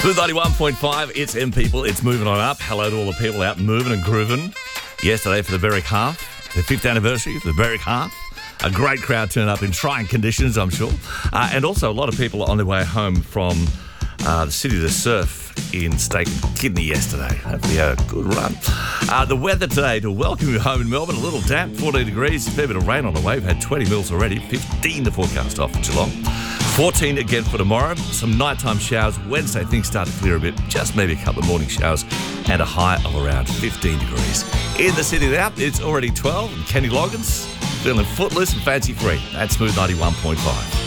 Smooth 91.5, it's M People, it's moving on up. Hello to all the people out moving and grooving. Yesterday for the Berwick Half, the 5th anniversary of the Berwick Half. A great crowd turned up in trying conditions, I'm sure. And also a lot of people on their way home from the city to surf in Steak and Kidney yesterday. Hopefully a good run. The weather today to welcome you home in Melbourne, a little damp, 14 degrees, a fair bit of rain on the way. We've had 20 mils already, 15 to forecast off for Geelong. 14 again for tomorrow. Some nighttime showers. Wednesday, things start to clear a bit. Just maybe a couple of morning showers and a high of around 15 degrees. In the city now, it's already 12 and Kenny Loggins feeling footloose and fancy free. That's Smooth 91.5.